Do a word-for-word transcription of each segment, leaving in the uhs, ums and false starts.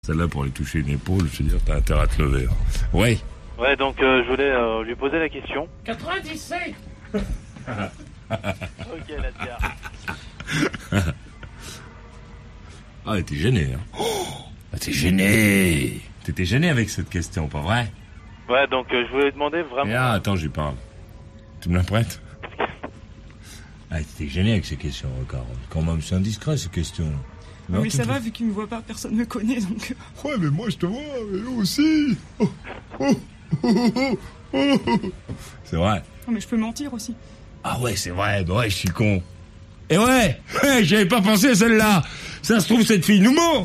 Celle-là, pour aller toucher une épaule, je veux dire, t'as intérêt à te lever. Hein. Ouais. Ouais, donc euh, je voulais euh, lui poser la question. quatre-vingt-dix-sept Ok, la tiare. Ah, t'es gêné, hein. Oh, t'es gêné. T'étais gêné avec cette question, pas vrai? Ouais, donc euh, je voulais demander vraiment... Et ah, attends, je lui parle. Tu me la prêtes? Ah, t'es gêné avec ces questions, encore. Quand même, c'est indiscret, ces questions. Non, mais ça va, vu qu'il me voit pas, personne me connaît, donc... Ouais, mais moi, je te vois, et eux aussi. Oh, oh, oh, oh, oh. C'est vrai. Non, mais je peux mentir aussi. Ah ouais, c'est vrai, bah ouais, je suis con. Et ouais, ouais, j'avais pas pensé à celle-là. Ça se trouve, cette fille nous ment.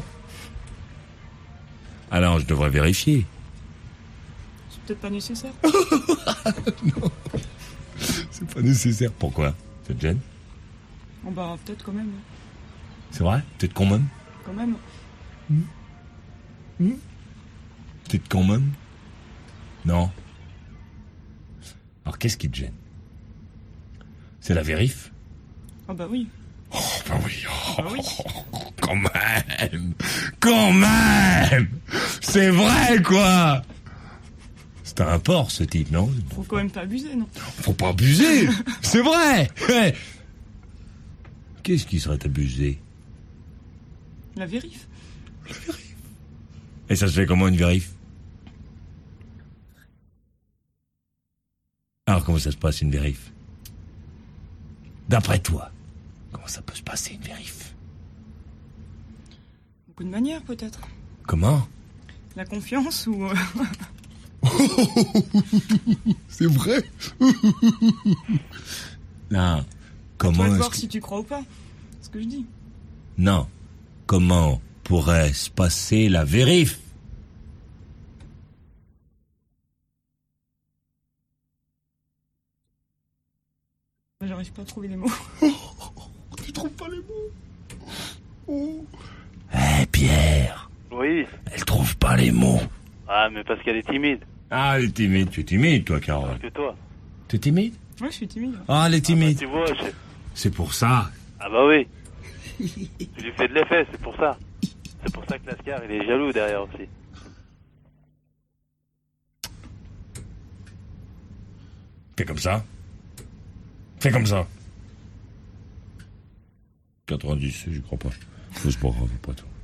Alors, je devrais vérifier. C'est peut-être pas nécessaire. Non, c'est pas nécessaire. Pourquoi? Ça te gêne? Oh bah, peut-être quand même. C'est vrai? Peut-être quand même? Quand même. Mmh. Mmh. Peut-être quand même? Non. Alors, qu'est-ce qui te gêne? C'est la vérif? Ah bah oui. Oh, bah oui. Oh, bah oui. oh, quand même. Quand même. C'est vrai, quoi. C'est un porc, ce type, non? Faut quand même pas abuser, non? Faut pas abuser. C'est vrai. Qu'est-ce qui serait abusé? La vérif. La vérif. Et ça se fait comment, une vérif? Alors, comment ça se passe, une vérif? D'après toi, comment ça peut se passer, une vérif? Beaucoup de manières, peut-être. Comment? La confiance ou... C'est vrai? Non. Comment Toi de est-ce voir que... si tu crois ou pas. C'est ce que je dis. Non. Comment pourrait se passer la vérif? J'arrive pas à trouver les mots. Tu trouves pas les mots? Oh. Eh, Pierre. Oui. Elle trouve pas les mots. Ah, mais parce qu'elle est timide. Ah, elle est timide. Tu es timide, toi, Carole. Parce que toi. Tu es timide? Ouais, je suis timide. Ah, elle est timide. Ah, bah, tu vois, je... C'est pour ça. Ah bah oui. Tu lui fais de l'effet, c'est pour ça. C'est pour ça que Lascar, il est jaloux derrière aussi. Fais comme ça. Fais comme ça. quatre-vingt-dix, j'y crois pas. C'est pas grave, pas tout.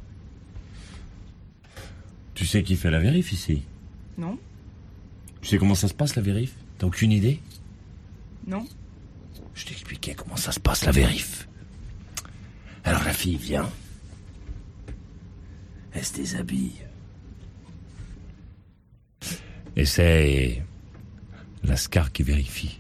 Tu sais qui fait la vérif ici? Non. Tu sais comment ça se passe, la vérif? T'as aucune idée? Non. Je t'expliquais comment ça se passe, la vérif. Alors la fille vient. Elle se déshabille. Et c'est Lascar qui vérifie.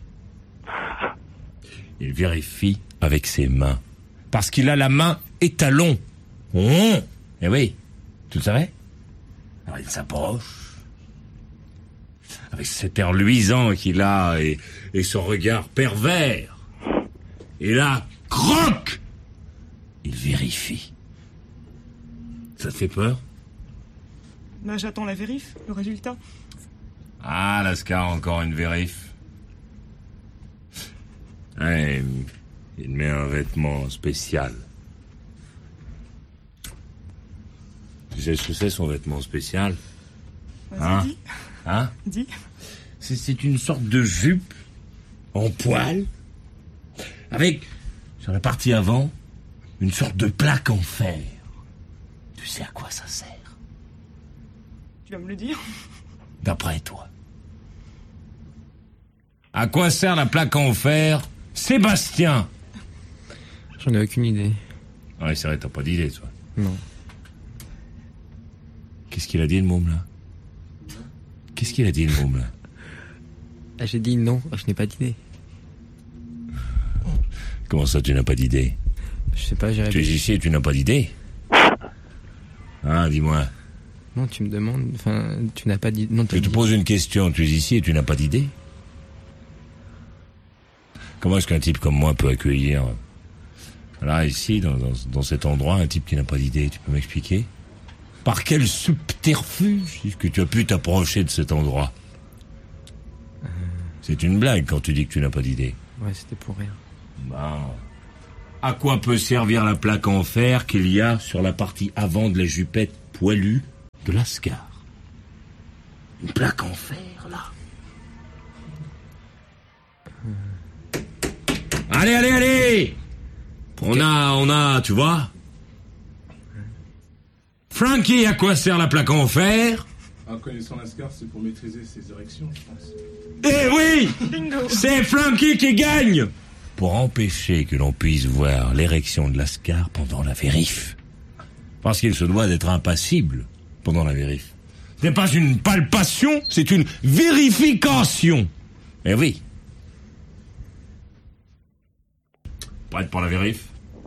Il vérifie avec ses mains. Parce qu'il a la main étalon. Mmh. Eh oui, tu le savais? Alors il s'approche. Avec cet air luisant qu'il a et, et son regard pervers. Et là, croc! Il vérifie. Ça te fait peur? Bah, j'attends la vérif, le résultat. Ah, Lascar, encore une vérif. Ouais, il met un vêtement spécial. Tu sais ce que c'est, son vêtement spécial? Vas-y, Hein? dis. Hein? Dis. C'est, c'est une sorte de jupe en poil avec, sur la partie avant, une sorte de plaque en fer. Tu sais à quoi ça sert? Tu vas me le dire? D'après toi. À quoi sert la plaque en fer, Sébastien? J'en ai aucune idée. Ouais, c'est vrai, t'as pas d'idée, toi. Non. Qu'est-ce qu'il a dit, le môme, là? Qu'est-ce qu'il a dit, le môme, là? Ah, j'ai dit non, je n'ai pas d'idée. Comment ça, tu n'as pas d'idée? Je sais pas, j'ai Tu es réfléchi. ici et tu n'as pas d'idée? Hein, dis-moi. Non, tu me demandes, enfin, tu n'as pas d'idée. Non, t'as Je te dit- pose une question, tu es ici et tu n'as pas d'idée? Comment est-ce qu'un type comme moi peut accueillir, là, ici, dans, dans, dans cet endroit, un type qui n'a pas d'idée? Tu peux m'expliquer? Par quel subterfuge est-ce que tu as pu t'approcher de cet endroit? C'est une blague quand tu dis que tu n'as pas d'idée. Ouais, c'était pour rien. Bon. À quoi peut servir la plaque en fer qu'il y a sur la partie avant de la jupette poilue de Lascar. Une plaque en fer, là. Allez, allez, allez! On a, on a, tu vois? Frankie, à quoi sert la plaque en fer? En connaissant Lascar, c'est pour maîtriser ses érections, je pense. Eh oui! Bingo. C'est Frankie qui gagne! Pour empêcher que l'on puisse voir l'érection de Lascar pendant la vérif. Parce qu'il se doit d'être impassible pendant la vérif. Ce n'est pas une palpation, c'est une vérification. Eh oui. Prête pour la vérif?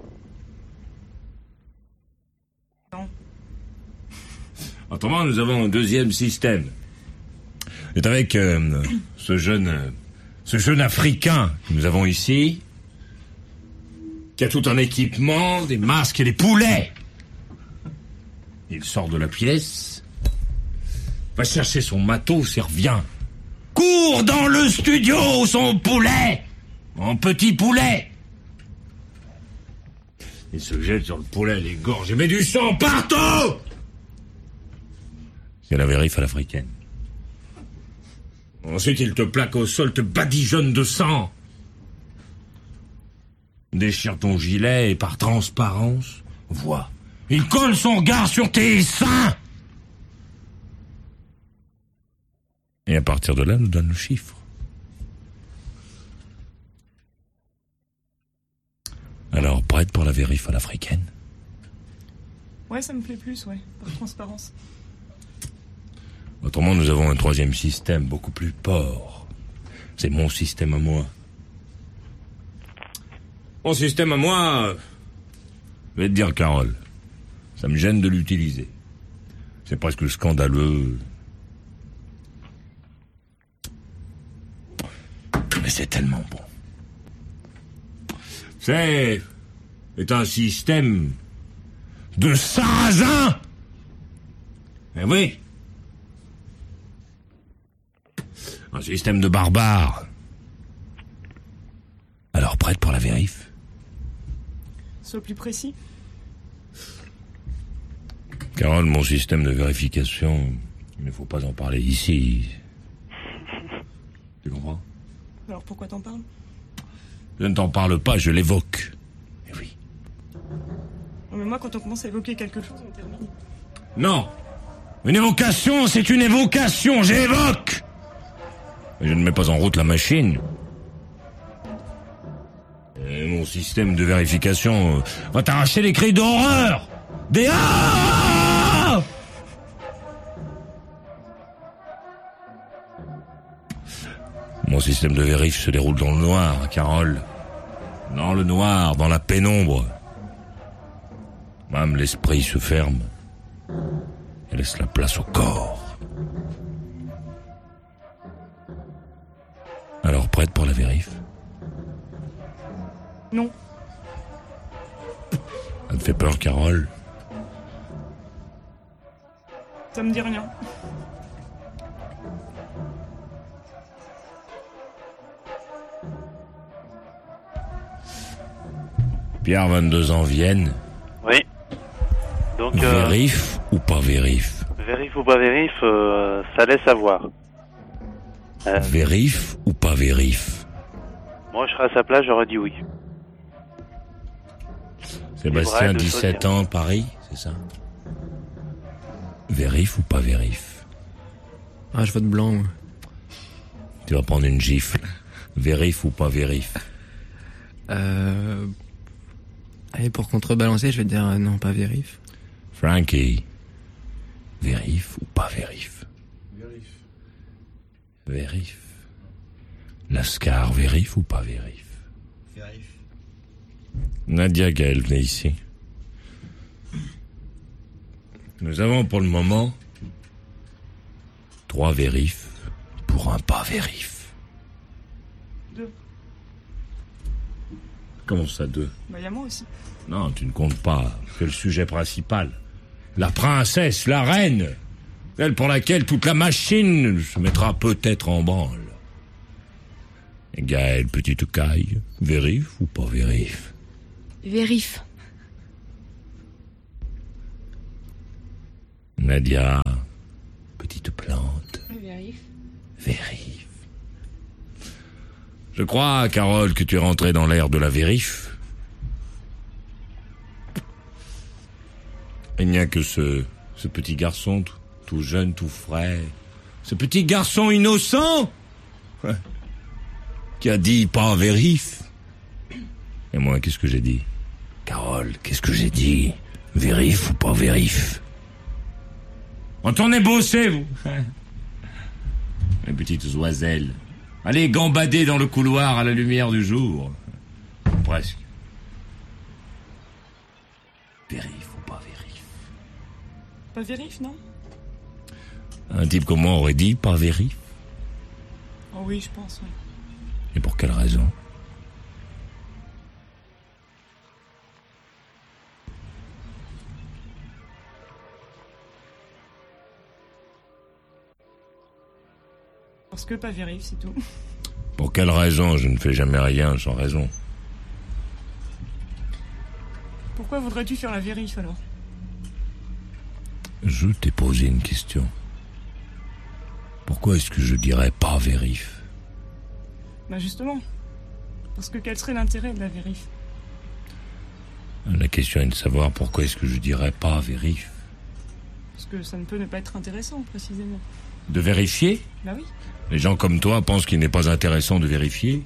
Non. Autrement, nous avons un deuxième système. C'est avec euh, ce jeune, euh, ce jeune Africain que nous avons ici, qui a tout un équipement, des masques et des poulets. Il sort de la pièce, va chercher son matos et revient. Cours dans le studio, son poulet, mon petit poulet. Il se jette sur le poulet, les gorges et met du sang partout. C'est la vérif à l'africaine. Ensuite, il te plaque au sol, te badigeonne de sang. Déchire ton gilet et par transparence, vois. Il colle son regard sur tes seins. Et à partir de là, nous donne le chiffre. Alors, prête pour la vérif à l'africaine? Ouais, ça me plaît plus, ouais, par transparence. Autrement, nous avons un troisième système, beaucoup plus fort. C'est mon système à moi. Mon système à moi... Je vais te dire, Carole, ça me gêne de l'utiliser. C'est presque scandaleux. Mais c'est tellement bon. C'est... C'est un système... de sarrasin. Eh oui. Un système de barbares. Alors, prête pour la vérif? Sois plus précis. Carole, mon système de vérification, il ne faut pas en parler ici. Tu comprends? Alors pourquoi t'en parles? Je ne t'en parle pas, je l'évoque. Eh oui. Non, mais moi, quand on commence à évoquer quelque chose, on termine. Non. Une évocation, c'est une évocation, j'évoque. Mais je ne mets pas en route la machine. Et mon système de vérification euh, va t'arracher les cris d'horreur. Des ah! Mon système de vérif se déroule dans le noir, Carole. Dans le noir, dans la pénombre. Même l'esprit se ferme et laisse la place au corps. Alors, prête pour la vérif? Non. Ça te fait peur, Carole? Ça me dit rien. Pierre, vingt-deux ans, Vienne. Oui. Donc, euh, Vérif ou pas vérif? vérif ou pas vérif, euh, ça laisse à voir. Euh, Vérif ou pas vérif? moi, je serais à sa place, j'aurais dit oui. Sébastien, de dix-sept choisir. ans, Paris, c'est ça? Vérif ou pas vérif? Ah, je vote blanc, moi. Tu vas prendre une gifle. Vérif ou pas vérif? Euh... Allez, pour contrebalancer, je vais te dire euh, non, pas vérif. Frankie, vérif ou pas vérif? Vérif. Vérif. Lascar, vérif ou pas vérif? Vérif. Nadia Gaël, venez ici. Nous avons pour le moment trois vérifs pour un pas vérif. Deux. Comment ça, deux? Bah, y a moi aussi. Non, tu ne comptes pas. C'est le sujet principal. La princesse, la reine, celle pour laquelle toute la machine se mettra peut-être en branle. Et Gaël, petite caille, vérif ou pas vérif? Vérif. Nadia, petite plante. Vérif. Vérif. Je crois, Carole, que tu es rentrée dans l'ère de la vérif. Il n'y a que ce, ce petit garçon tout, tout jeune, tout frais. Ce petit garçon innocent ouais, qui a dit pas vérif. Et moi, qu'est-ce que j'ai dit? Carole, qu'est-ce que j'ai dit? Vérif ou pas vérif? Retournez bosser, vous. Les petites oiselles. Allez gambader dans le couloir à la lumière du jour. Presque. Vérif ou pas vérif? Pas vérif, non? Un type comme moi aurait dit pas vérif. Oh oui, je pense, oui. Et pour quelle raison? Parce que pas vérif, c'est tout. Pour quelle raison? Je ne fais jamais rien sans raison. Pourquoi voudrais-tu faire la vérif, alors? Je t'ai posé une question. Pourquoi est-ce que je dirais pas vérif? Bah justement. Parce que quel serait l'intérêt de la vérif? La question est de savoir pourquoi est-ce que je dirais pas vérif. Parce que ça ne peut ne pas être intéressant, précisément. De vérifier? Bah oui. Les gens comme toi pensent qu'il n'est pas intéressant de vérifier.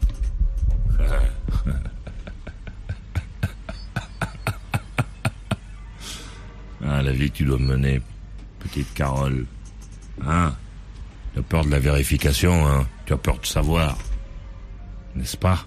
Ah, la vie que tu dois mener, petite Carole. Hein? Tu as peur de la vérification, hein? Tu as peur de savoir. N'est-ce pas?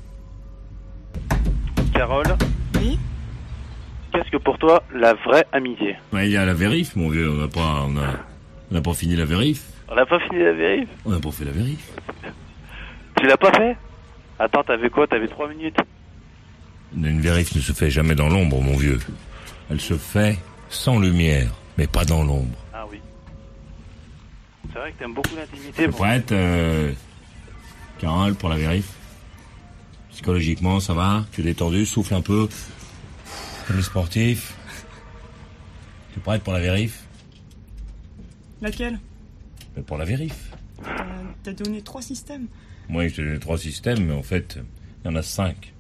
Carole, Oui. qu'est-ce que pour toi la vraie amitié? Ouais, il y a la vérif, mon vieux. On n'a pas, on a, on n'a pas fini la vérif. On n'a pas fini la vérif? On n'a pas fait la vérif. Tu l'as pas fait? Attends, t'avais quoi? T'avais trois minutes. Une vérif ne se fait jamais dans l'ombre, mon vieux. Elle se fait sans lumière, mais pas dans l'ombre. Ah oui. C'est vrai que t'aimes beaucoup l'intimité. T'es Bon. prête, euh, Carole, pour la vérif? Psychologiquement, ça va? Tu es détendu? Souffle un peu. Comme les sportifs. Tu es prête pour la vérif? Laquelle? Mais pour la vérif. T'as t'as donné trois systèmes. Moi, je te donne trois systèmes, mais en fait, il y en a cinq.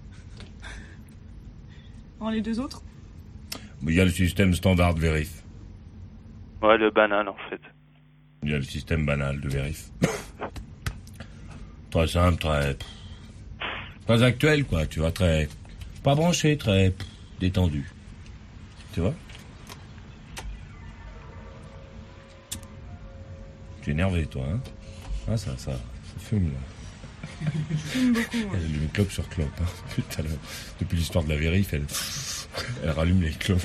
Alors les deux autres? Il y a le système standard de vérif. Ouais, le banal en fait. Il y a le système banal de vérif. Très simple, très... Très actuel, quoi, tu vois, très... Pas branché, très détendu. Tu vois? Tu es énervé, toi, hein? Ah, ça, ça, ça fume, là. Je fume beaucoup, moi. Elle allume clope sur clope, hein. Putain, là, depuis l'histoire de la vérif, elle... Elle rallume les clopes.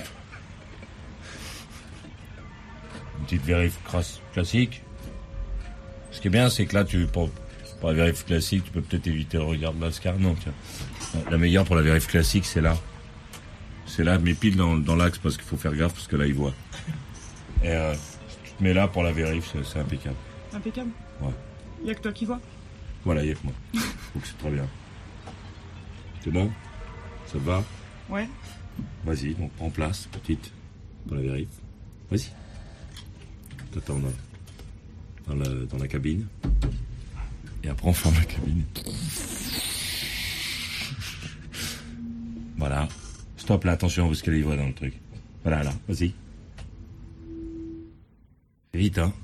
Une petite vérif crasse, classique. Ce qui est bien, c'est que là, tu... Pour, pour la vérif classique, tu peux peut-être éviter le regard de Lascar. Non, tiens. La meilleure pour la vérif classique, c'est là. C'est là, mais pile dans, dans l'axe, parce qu'il faut faire gaffe, parce que là, il voit. Et euh, tu te mets là pour la vérif, c'est, c'est impeccable. Impeccable? Ouais. Y'a que toi qui vois? Voilà, il y a que moi. Donc c'est très bien. C'est bon? Ça te va? Ouais. Vas-y, donc prends place, petite, pour la vérif. Vas-y. T'attends dans, dans, la, dans la cabine. Et après, on ferme la cabine. Voilà. Stop là, attention, parce qu'elle est dans le truc. Voilà, là, vas-y. Vite, hein.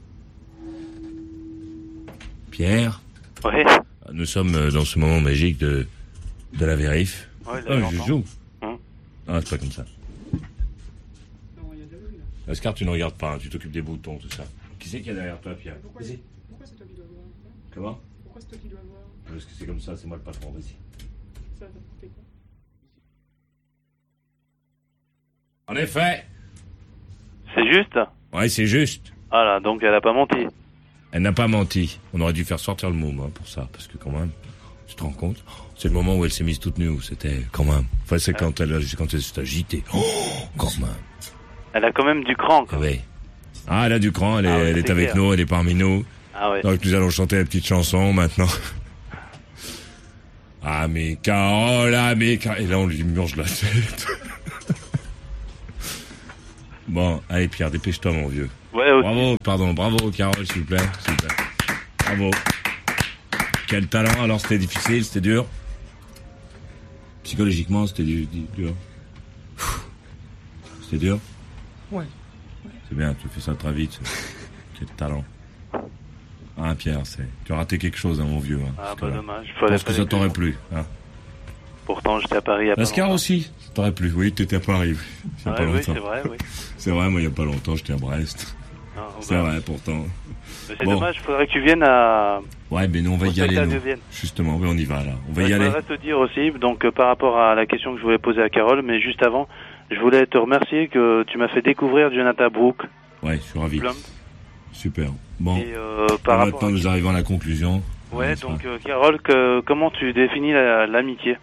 Pierre, Ouais. nous sommes dans ce moment magique de, de la vérif. Ouais, là, Oh, je j'entends. joue. Hum. Ah, c'est pas comme ça. Non, il y a de la là. Ascar, tu ne regardes pas, hein, tu t'occupes des boutons, tout ça. Qui c'est qu'il y a derrière toi, Pierre? Pourquoi, Vas-y. pourquoi c'est toi qui dois voir? Comment? Pourquoi c'est toi qui dois voir? Parce que c'est comme ça, c'est moi le patron, vas-y. Ça va t'apporter quoi? En effet. C'est juste? Ouais, c'est juste. Ah là, donc elle a pas menti. Elle n'a pas menti. On aurait dû faire sortir le môme, hein, pour ça, parce que quand même, tu te rends compte? C'est le moment où elle s'est mise toute nue, où c'était, quand même. Enfin, c'est quand elle, c'est quand elle s'est agitée. Oh, quand même. Elle a quand même du cran, quoi. Ah oui. Ah, elle a du cran, elle est, Ah ouais, elle est c'est avec clair. nous, elle est parmi nous. Ah ouais. Donc nous allons chanter la petite chanson maintenant. Ah mais Carole, ah mais Car- et là on lui murge la tête. Bon, allez Pierre, dépêche-toi mon vieux. Ouais, aussi. Bravo, pardon, bravo, Carole, s'il vous plaît, s'il vous plaît. Bravo. Quel talent, alors c'était difficile, c'était dur. Psychologiquement, c'était du, du, dur. C'était dur. Ouais. C'est bien, tu fais ça très vite. Quel talent. Hein, Pierre, c'est... tu as raté quelque chose, hein, mon vieux. Hein, Ah, que, bah dommage. je pense que ça t'aurait plu. Hein. Pourtant, j'étais à Paris il y a pas Lascar longtemps. aussi, ça t'aurait plu. Oui, t'étais à Paris. Il y a Ouais, pas oui, longtemps. c'est vrai, oui. C'est vrai, moi, il n'y a pas longtemps, j'étais à Brest. Non, C'est bah, vrai, pourtant. mais c'est Bon. dommage, il faudrait que tu viennes à... Ouais, mais nous, on va Au y aller, spectacle nous. de Vienne. Justement, oui, on y va, là. On va Ouais, y je aller. voudrais te dire aussi, donc euh, par rapport à la question que je voulais poser à Carole, mais juste avant, je voulais te remercier que tu m'as fait découvrir Jonathan Brooke. Ouais, je suis ravi. Plum. Super. Bon. Et euh, par rapport Maintenant, à... nous arrivons à la conclusion. Ouais, N'est-ce donc pas euh, Carole, que, comment tu définis la- l'amitié?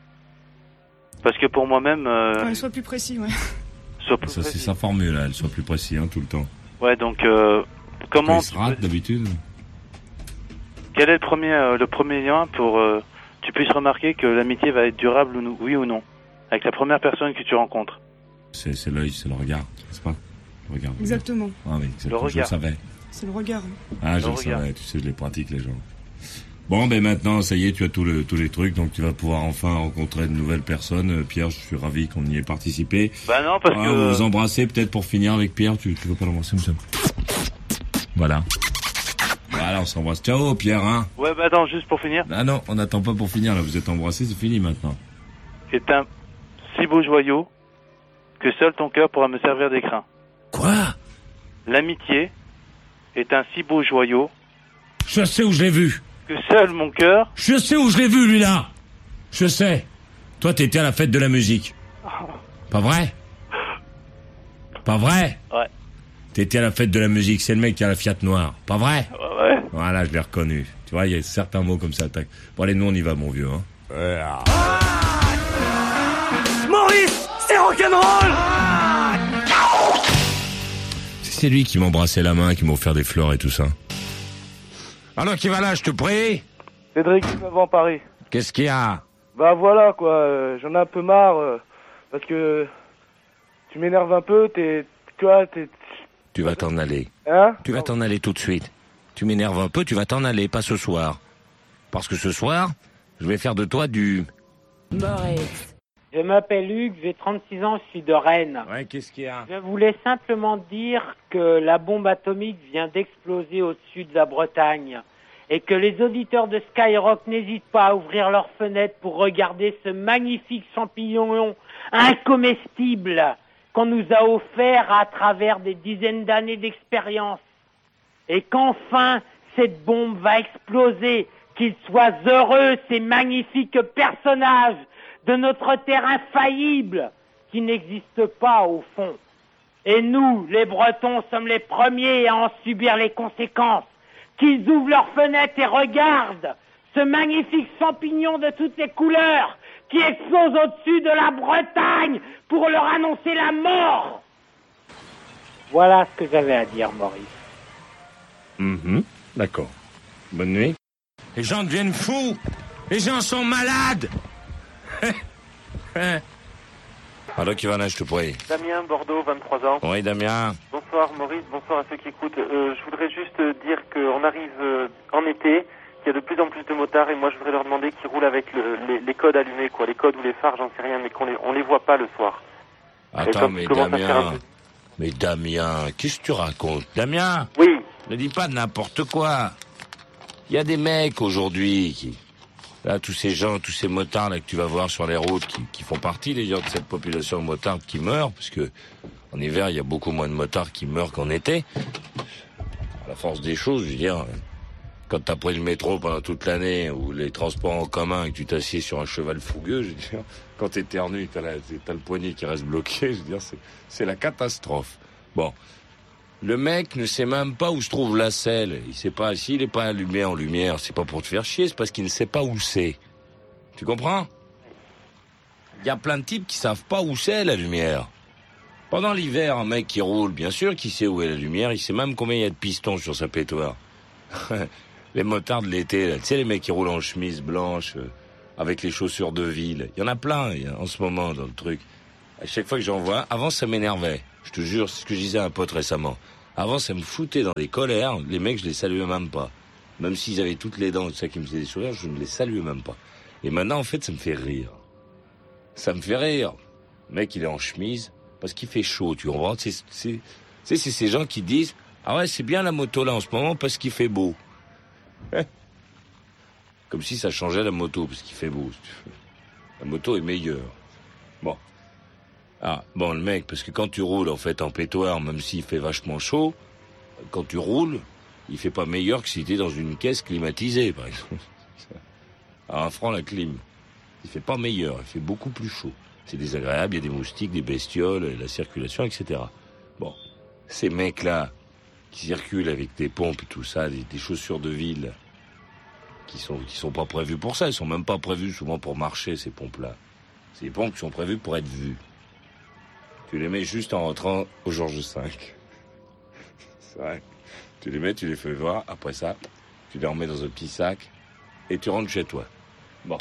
Parce que pour moi-même... Euh, Ouais, sois plus précis, ouais. sois plus Ça, c'est précis. sa formule, là. Elle soit plus précis, hein, tout le temps. Ouais, donc euh, comment... Il se tu rate, peux- d'habitude. Quel est le premier, euh, le premier lien pour euh, tu puisses remarquer que l'amitié va être durable ou non, oui ou non, avec la première personne que tu rencontres? C'est, c'est l'œil, c'est le regard, n'est-ce pas? Le regard. le Exactement. regard. Ah oui, exactement. Le Je le regard. savais. C'est le regard. Ah, je Le le regard. savais. Tu sais, je les pratique, les gens. Bon, ben maintenant, ça y est, tu as tous le, tous les trucs, donc tu vas pouvoir enfin rencontrer de nouvelles personnes. Euh, Pierre, je suis ravi qu'on y ait participé. Bah non, parce Ah, que... vous vous embrassez peut-être pour finir avec Pierre. Tu, tu veux pas l'embrasser, monsieur? Voilà. Voilà, on s'embrasse. Ciao, Pierre, hein. Ouais, bah attends, juste pour finir, Ah non, on n'attend pas pour finir, là. Vous êtes embrassés, c'est fini maintenant. est un si beau joyau que seul ton cœur pourra me servir d'écrin. Quoi? L'amitié est un si beau joyau Je sais où je l'ai vu. que seul mon cœur... Je sais où je l'ai vu, lui, là. Je sais. Toi, t'étais à la fête de la musique. Pas vrai? Pas vrai? Ouais. T'étais à la fête de la musique, c'est le mec qui a la Fiat noire. Pas vrai? Ouais, ouais. Voilà, je l'ai reconnu. Tu vois, il y a certains mots comme ça. tac. Bon, allez, nous, on y va, mon vieux, hein. Maurice, c'est rock'n'roll. C'est lui qui m'embrassait la main, qui m'a offert des fleurs et tout ça. Alors, qui va là, je te prie? Cédric, dix-neuf ans, Paris. Qu'est-ce qu'il y a? Bah voilà quoi, euh, j'en ai un peu marre euh, parce que tu m'énerves un peu, t'es quoi, t'es Tu vas t'en aller. hein? Tu vas t'en aller tout de suite. Tu m'énerves un peu, tu vas t'en aller, pas ce soir. Parce que ce soir, je vais faire de toi du... Maurice. Je m'appelle Hugues, j'ai trente-six ans, je suis de Rennes. Ouais, qu'est-ce qu'il y a? Je voulais simplement dire que la bombe atomique vient d'exploser au-dessus de la Bretagne et que les auditeurs de Skyrock n'hésitent pas à ouvrir leurs fenêtres pour regarder ce magnifique champignon incomestible qu'on nous a offert à travers des dizaines d'années d'expérience. Et qu'enfin, cette bombe va exploser, qu'ils soient heureux, ces magnifiques personnages de notre terre infaillible, qui n'existe pas au fond. Et nous, les Bretons, sommes les premiers à en subir les conséquences. Qu'ils ouvrent leurs fenêtres et regardent ce magnifique champignon de toutes les couleurs qui explose au-dessus de la Bretagne pour leur annoncer la mort. Voilà ce que j'avais à dire, Maurice. Mhm, d'accord. Bonne nuit. Les gens deviennent fous. Les gens sont malades. Alors, qui va là, je te prie? Damien, Bordeaux, vingt-trois ans. Oui, Damien. Bonsoir Maurice, bonsoir à ceux qui écoutent. Euh, je voudrais juste dire qu'on arrive euh, en été, qu'il y a de plus en plus de motards et moi je voudrais leur demander qu'ils roulent avec le, les, les codes allumés, quoi, les codes ou les phares, j'en sais rien, mais qu'on les, on les voit pas le soir. Attends, comme mais tu commences à faire un Damien... peu- Mais Damien, qu'est-ce que tu racontes? Damien, Oui, ne dis pas n'importe quoi. Il y a des mecs aujourd'hui qui... Là, tous ces gens, tous ces motards là que tu vas voir sur les routes, qui, qui font partie d'ailleurs de cette population motarde qui meurt, parce que en hiver, il y a beaucoup moins de motards qui meurent qu'en été. À la force des choses, je veux dire, quand t'as pris le métro pendant toute l'année, ou les transports en commun, et que tu t'assieds sur un cheval fougueux, je veux dire, quand t'éternues, t'as, la, t'as le poignet qui reste bloqué, je veux dire, c'est, c'est la catastrophe. Bon. Le mec ne sait même pas où se trouve la selle. Il sait pas, s'il est pas allumé en lumière, c'est pas pour te faire chier, c'est parce qu'il ne sait pas où c'est. Tu comprends? Il y a plein de types qui savent pas où c'est la lumière. Pendant l'hiver, un mec qui roule, bien sûr qu'il sait où est la lumière, il sait même combien il y a de pistons sur sa pétoire. Les motards de l'été, là, tu sais, les mecs qui roulent en chemise blanche, euh, avec les chaussures de ville. Il y en a plein il y a, en ce moment dans le truc. À chaque fois que j'en vois, avant ça m'énervait. Je te jure, c'est ce que je disais à un pote récemment. Avant, ça me foutait dans des colères. Les mecs, je les saluais même pas. Même s'ils avaient toutes les dents et tout ça qui me faisaient des sourires, je ne les saluais même pas. Et maintenant, en fait, ça me fait rire. Ça me fait rire. Le mec, il est en chemise parce qu'il fait chaud, tu comprends? C'est, c'est, c'est, c'est ces gens qui disent « Ah ouais, c'est bien la moto là en ce moment parce qu'il fait beau. » Comme si ça changeait la moto parce qu'il fait beau. La moto est meilleure. Bon. Ah, bon, le mec, parce que quand tu roules, en fait, en pétoire, même s'il fait vachement chaud, quand tu roules, il fait pas meilleur que si t'es dans une caisse climatisée, par exemple. À un franc, la clim. Il fait pas meilleur, il fait beaucoup plus chaud. C'est désagréable, il y a des moustiques, des bestioles, la circulation, et cetera. Bon. Ces mecs-là, qui circulent avec des pompes et tout ça, des, des chaussures de ville, qui sont, qui sont pas prévues pour ça, ils sont même pas prévus souvent pour marcher, ces pompes-là. C'est des pompes qui sont prévues pour être vues. Tu les mets juste en rentrant au Georges cinq. C'est vrai. Tu les mets, tu les fais voir, après ça, tu les remets dans un petit sac, et tu rentres chez toi. Bon.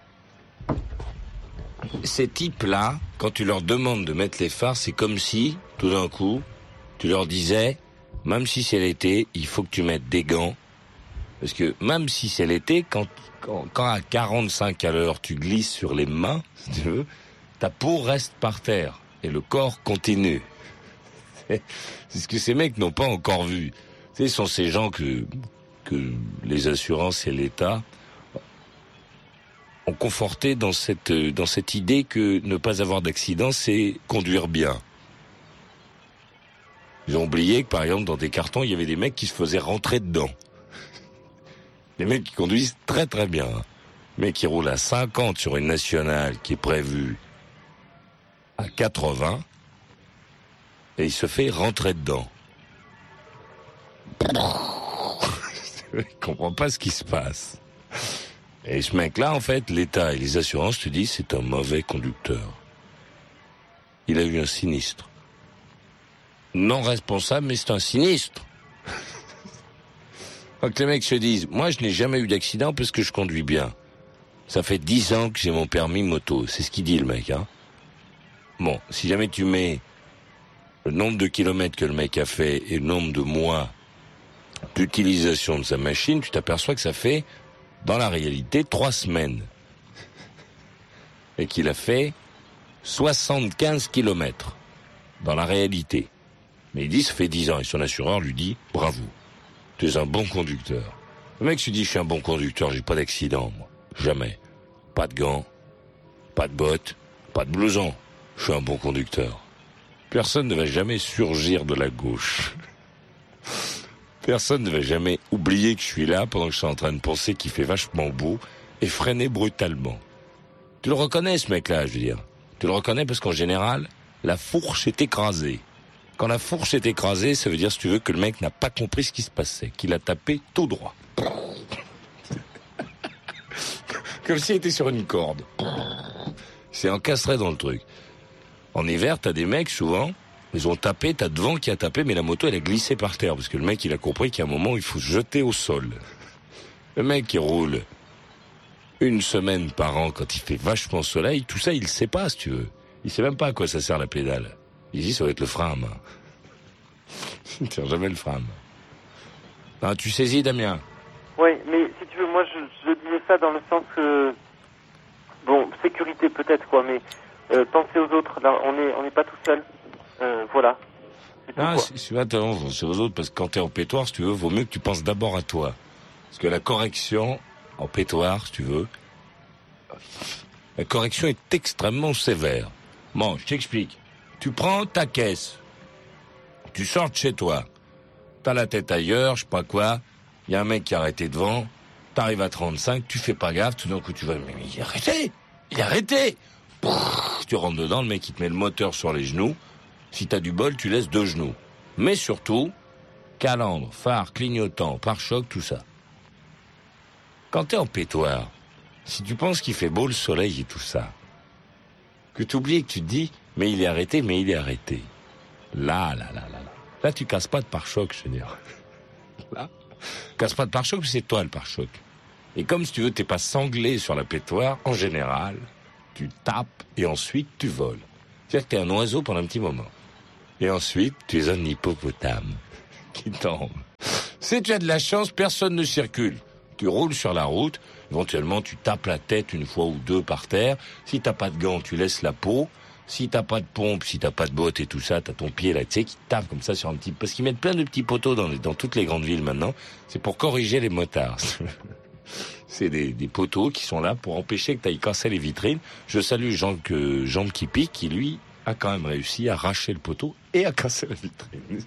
Ces types-là, quand tu leur demandes de mettre les phares, c'est comme si, tout d'un coup, tu leur disais, même si c'est l'été, il faut que tu mettes des gants, parce que même si c'est l'été, quand, quand, quand à quarante-cinq à l'heure, tu glisses sur les mains, si tu veux, ta peau reste par terre. Et le corps continue. C'est ce que ces mecs n'ont pas encore vu. Tu sais, ce sont ces gens que, que les assurances et l'État ont conforté dans cette, dans cette idée que ne pas avoir d'accident, c'est conduire bien. Ils ont oublié que, par exemple, dans des cartons, il y avait des mecs qui se faisaient rentrer dedans. Des mecs qui conduisent très très bien. Les mecs qui roulent à cinquante sur une nationale qui est prévue à quatre-vingts, et il se fait rentrer dedans. Il comprend pas ce qui se passe. Et ce mec-là, en fait, l'État et les assurances te disent c'est un mauvais conducteur. Il a eu un sinistre. Non responsable, mais c'est un sinistre. Donc les mecs se disent, moi je n'ai jamais eu d'accident parce que je conduis bien. Ça fait dix ans que j'ai mon permis moto. C'est ce qu'il dit le mec, hein. Bon, si jamais tu mets le nombre de kilomètres que le mec a fait et le nombre de mois d'utilisation de sa machine, tu t'aperçois que ça fait, dans la réalité, trois semaines. Et qu'il a fait soixante-quinze kilomètres, dans la réalité. Mais il dit, ça fait dix ans, et son assureur lui dit, bravo, tu es un bon conducteur. Le mec se dit, je suis un bon conducteur, j'ai pas d'accident, moi. Jamais. Pas de gants, pas de bottes, pas de blouson. Je suis un bon conducteur. Personne ne va jamais surgir de la gauche. Personne ne va jamais oublier que je suis là pendant que je suis en train de penser qu'il fait vachement beau et freiner brutalement. Tu le reconnais, ce mec-là, je veux dire. Tu le reconnais parce qu'en général, la fourche est écrasée. Quand la fourche est écrasée, ça veut dire, si tu veux, que le mec n'a pas compris ce qui se passait, qu'il a tapé tout droit. Comme s'il était sur une corde. Il s'est encastré dans le truc. En hiver, t'as des mecs, souvent, ils ont tapé, t'as devant qui a tapé, mais la moto, elle a glissé par terre, parce que le mec, il a compris qu'à un moment, il faut se jeter au sol. Le mec qui roule une semaine par an, quand il fait vachement soleil, tout ça, il sait pas, si tu veux. Il sait même pas à quoi ça sert la pédale. Il dit, ça va être le frein à main. Il ne tire jamais le frein à main. Ah, tu saisis, Damien? Oui, mais si tu veux, moi, je, je disais ça dans le sens que, bon, sécurité peut-être, quoi, mais euh, penser aux autres, là, on n'est on n'est pas tout seul. Euh, voilà. Ah, si tu vas penser aux autres, parce que quand t'es en pétoire, si tu veux, vaut mieux que tu penses d'abord à toi. Parce que la correction, en pétoire, si tu veux, la correction est extrêmement sévère. Bon, je t'explique. Tu prends ta caisse, tu sors de chez toi, t'as la tête ailleurs, je sais pas quoi, il y a un mec qui a arrêté devant, t'arrives à trente-cinq, tu fais pas gaffe, tout d'un coup tu vas, mais il a arrêté, il a arrêté. Pff, tu rentres dedans, le mec il te met le moteur sur les genoux, si t'as du bol, tu laisses deux genoux. Mais surtout, calandre, phare, clignotant, pare-choc, tout ça. Quand t'es en pétoire, si tu penses qu'il fait beau le soleil et tout ça, que t'oublies et que tu te dis, mais il est arrêté, mais il est arrêté. Là, là, là, là, là. Là, tu casses pas de pare-choc, je veux dire. Là, casse pas de pare-choc, c'est toi le pare-choc. Et comme si tu veux, t'es pas sanglé sur la pétoire, en général, tu tapes et ensuite tu voles. C'est-à-dire que t'es un oiseau pendant un petit moment. Et ensuite, tu es un hippopotame. qui tombe. Si tu as de la chance, personne ne circule. Tu roules sur la route, éventuellement tu tapes la tête une fois ou deux par terre. Si t'as pas de gants, tu laisses la peau. Si t'as pas de pompe, si t'as pas de bottes et tout ça, t'as ton pied là, tu sais, qui tape comme ça sur un petit... Parce qu'ils mettent plein de petits poteaux dans, les... dans toutes les grandes villes maintenant. C'est pour corriger les motards. C'est des, des poteaux qui sont là pour empêcher que t'ailles casser les vitrines. Je salue Jean, que, Jean qui pique, qui lui a quand même réussi à arracher le poteau et à casser la vitrine.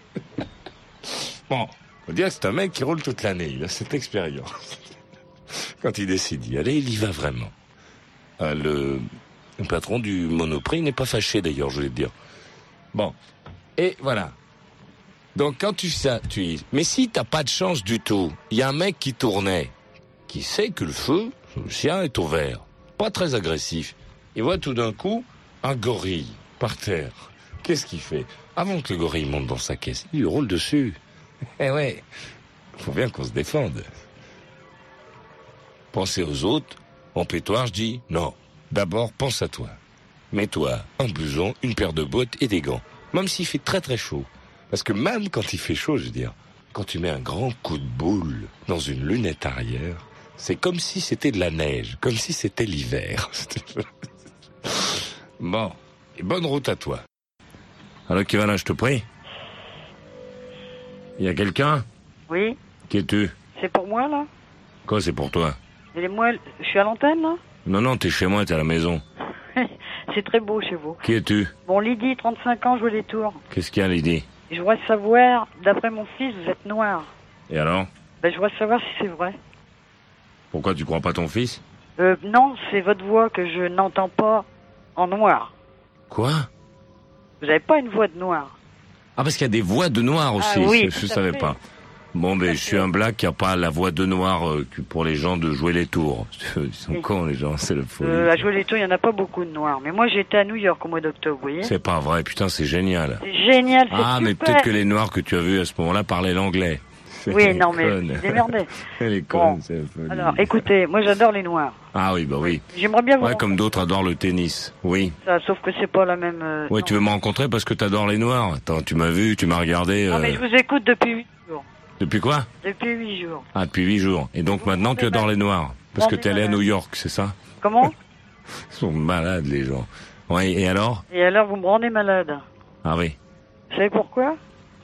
Bon, faut dire que c'est un mec qui roule toute l'année. Il a cette expérience. Quand il décide d'y aller, il y va vraiment. Euh, le... Le patron du Monoprix n'est pas fâché d'ailleurs, je voulais te dire. Bon, et voilà. Donc quand tu sais, tu y... Mais si t'as pas de chance du tout, il y a un mec qui tournait, qui sait que le feu, le sien est au vert, pas très agressif. Il voit tout d'un coup un gorille par terre. Qu'est-ce qu'il fait? Avant que le gorille monte dans sa caisse, il lui roule dessus. Eh ouais, faut bien qu'on se défende. Penser aux autres, en pétoire, je dis non. D'abord, pense à toi. Mets-toi un blouson, une paire de bottes et des gants. Même s'il fait très très chaud. Parce que même quand il fait chaud, je veux dire, quand tu mets un grand coup de boule dans une lunette arrière, c'est comme si c'était de la neige, comme si c'était l'hiver. Bon, et bonne route à toi. Alors, Kevin, je te prie. Il y a quelqu'un? Oui. Qui es-tu? C'est pour moi, là? Quoi, c'est pour toi? Et moi, je suis à l'antenne, là? Non, non, t'es chez moi, t'es à la maison. C'est très beau chez vous. Qui es-tu? Bon, Lydie, trente-cinq ans, je veux les tours. Qu'est-ce qu'il y a, Lydie? Je voudrais savoir, d'après mon fils, vous êtes noir. Et alors? Ben, je voudrais savoir si c'est vrai. Pourquoi, tu crois pas ton fils? Euh, non, c'est votre voix que je n'entends pas en noir. Quoi? Vous avez pas une voix de noir? Ah, parce qu'il y a des voix de noir aussi, ah, oui, je, je savais fait. pas. Bon, ben, je suis un black qui a pas la voix de noir euh, pour les gens de jouer les tours. Ils sont oui. cons, les gens, c'est le folie. Euh, à jouer les tours, il y en a pas beaucoup de noirs. Mais moi, j'étais à New York au mois d'octobre, vous voyez. C'est pas vrai, putain, c'est génial. C'est génial, c'est Ah, super. mais peut-être que les noirs que tu as vus à ce moment-là parlaient l'anglais. Oui, non, mais je démerdais. Les bon. connes, c'est la folie. Alors, écoutez, moi, j'adore les noirs. Ah oui, bah oui. J'aimerais bien vous Ouais, comme d'autres adorent le tennis, oui. Ça, sauf que c'est pas la même... Euh, ouais, non. Tu veux me rencontrer parce que t'adores les noirs. Attends, tu m'as vu, tu m'as regardé... Non, euh... mais je vous écoute depuis huit jours. Depuis quoi? Depuis huit jours. Ah, depuis huit jours. Et donc vous maintenant, tu adores les noirs. Parce que t'es allé à New York, c'est ça? Comment? Ils sont malades, les gens. Ouais, et alors? Et alors, vous me rendez malade. Ah oui. Vous savez pourquoi?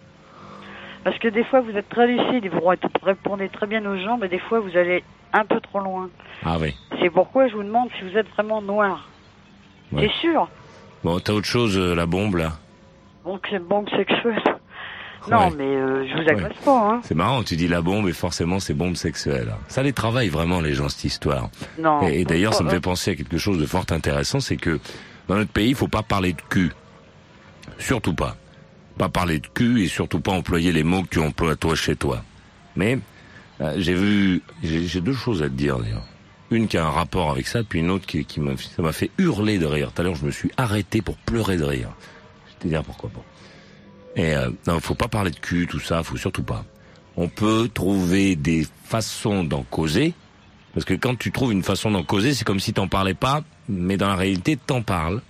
Parce que des fois, vous êtes très lucide et vous répondez très bien aux gens, mais des fois, vous allez un peu trop loin. Ah oui. C'est pourquoi je vous demande si vous êtes vraiment noir. Ouais. C'est sûr. Bon, t'as autre chose, euh, la bombe, là? Bombe, bombe sexuelle. Non, ouais. mais euh, je vous agresse ouais. pas, hein. C'est marrant, tu dis la bombe et forcément c'est bombe sexuelle. Ça les travaille vraiment, les gens, cette histoire. Non. Et, et d'ailleurs, ça me fait penser à quelque chose de fort intéressant, c'est que dans notre pays, il faut pas parler de cul. Surtout pas. Pas parler de cul et surtout pas employer les mots que tu emploies toi chez toi. Mais euh, j'ai vu, j'ai, j'ai deux choses à te dire d'ailleurs. Une qui a un rapport avec ça, puis une autre qui, qui m'a, ça m'a fait hurler de rire. Tout à l'heure, je me suis arrêté pour pleurer de rire. Je vais te dire pourquoi pas. Et euh, non, faut pas parler de cul, tout ça, faut surtout pas. On peut trouver des façons d'en causer, parce que quand tu trouves une façon d'en causer, c'est comme si t'en parlais pas, mais dans la réalité, t'en parles.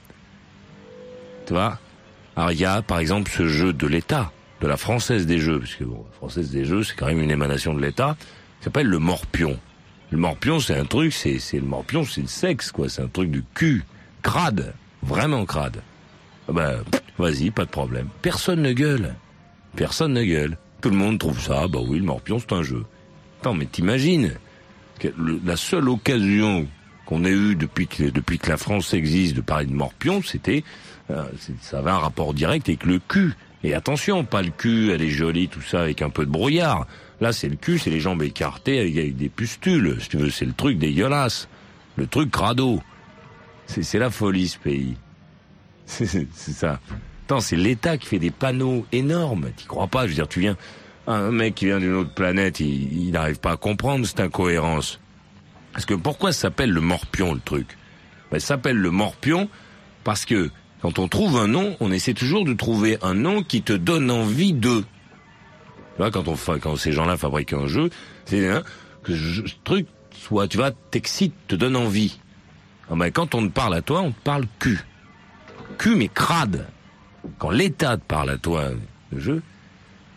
Tu vois? Alors il y a, par exemple, ce jeu de l'État, de la Française des Jeux, parce que bon, la Française des Jeux, c'est quand même une émanation de l'État, qui s'appelle le morpion. Le morpion, c'est un truc, c'est, c'est le morpion, c'est le sexe, quoi, c'est un truc du cul, crade, vraiment crade. Ben, vas-y, pas de problème. Personne ne gueule. Personne ne gueule. Tout le monde trouve ça, bah oui, le morpion, c'est un jeu. Attends, mais t'imagines que le, la seule occasion qu'on ait eue depuis que, depuis que la France existe de parler de morpion, c'était, euh, c'est, ça avait un rapport direct avec le cul. Et attention, pas le cul, elle est jolie, tout ça, avec un peu de brouillard. Là, c'est le cul, c'est les jambes écartées avec, avec des pustules, si tu veux, c'est le truc dégueulasse. Le truc crado. C'est, c'est la folie, ce pays. C'est, c'est, c'est ça. Attends, c'est l'État qui fait des panneaux énormes. T'y crois pas? Je veux dire, tu viens, un mec qui vient d'une autre planète, il n'arrive pas à comprendre cette incohérence. Parce que pourquoi ça s'appelle le morpion, le truc? Ben, ça s'appelle le morpion parce que quand on trouve un nom, on essaie toujours de trouver un nom qui te donne envie de. Tu vois, quand on fa... quand ces gens-là fabriquent un jeu, c'est hein, que ce truc soit, tu vois, t'excite, te donne envie. Ah ben, quand on te parle à toi, on te parle cul. Cul mais crade. Quand l'État te parle à toi, le jeu,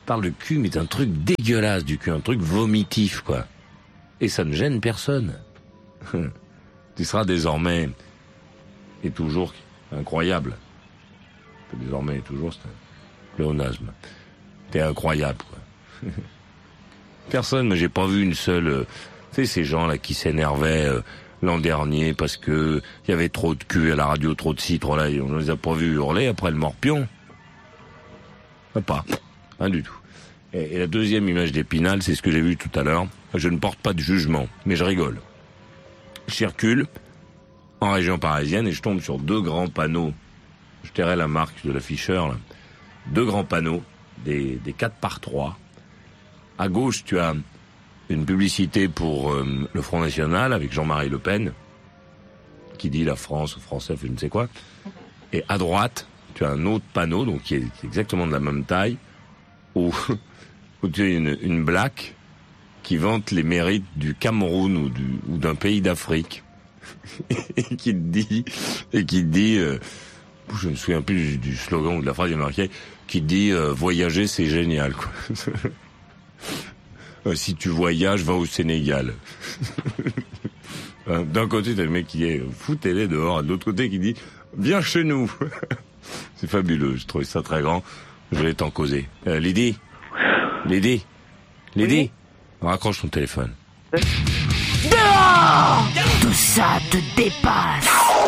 parle de cul, mais un truc dégueulasse du cul, un truc vomitif, quoi. Et ça ne gêne personne. Tu seras désormais et toujours incroyable. Désormais et toujours, c'est un pléonasme. T'es incroyable, quoi. Personne, mais j'ai pas vu une seule... Euh, tu sais, ces gens-là qui s'énervaient euh, l'an dernier parce que il y avait trop de cul à la radio, trop de ci, trop là, on les a pas vus hurler après le morpion. Pas, rien du tout. Et, et la deuxième image d'Épinal, c'est ce que j'ai vu tout à l'heure. Je ne porte pas de jugement, mais je rigole. Je circule en région parisienne et je tombe sur deux grands panneaux. Je tairai la marque de l'afficheur, là. Deux grands panneaux, des, des quatre par trois. À gauche, tu as une publicité pour euh, le Front National avec Jean-Marie Le Pen, qui dit la France aux Français, je ne sais quoi. Et à droite, tu as un autre panneau, donc qui est exactement de la même taille, où, où tu as une, une blague qui vante les mérites du Cameroun ou, du, ou d'un pays d'Afrique, et qui te dit, et qui te dit, euh, je me souviens plus du, du slogan ou de la phrase, il y a marqué, qui te dit euh, voyager c'est génial, quoi. euh, si tu voyages, va au Sénégal. D'un côté, t'as le mec qui est foutez-les dehors, de l'autre côté qui dit viens chez nous. C'est fabuleux, je trouve ça très grand. Je vais t'en causer. Euh, Lydie, Lydie, Lydie, oui. Raccroche ton téléphone. Dehors! Tout ça te dépasse.